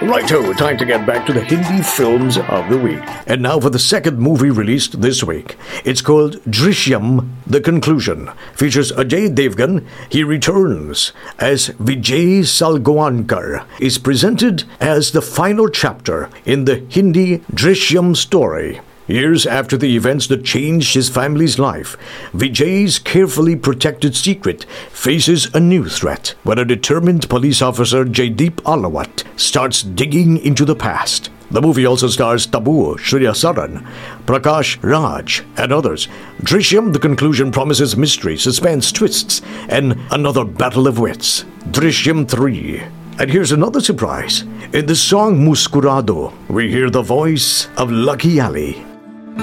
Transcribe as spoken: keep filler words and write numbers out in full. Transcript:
Righto, time to get back to the Hindi films of the week. And now for the second movie released this week. It's called Drishyam, The Conclusion. Features Ajay Devgan. He returns as Vijay Salgaonkar. Is presented as the final chapter in the Hindi Drishyam story. Years after the events that changed his family's life, Vijay's carefully protected secret faces a new threat when a determined police officer, Jaideep Alawat, starts digging into the past. The movie also stars Tabu, Shreya Saran, Prakash Raj, and others. Drishyam, The Conclusion, promises mystery, suspense, twists, and another battle of wits. Drishyam three. And here's another surprise. In the song Muskurado, we hear the voice of Lucky Ali.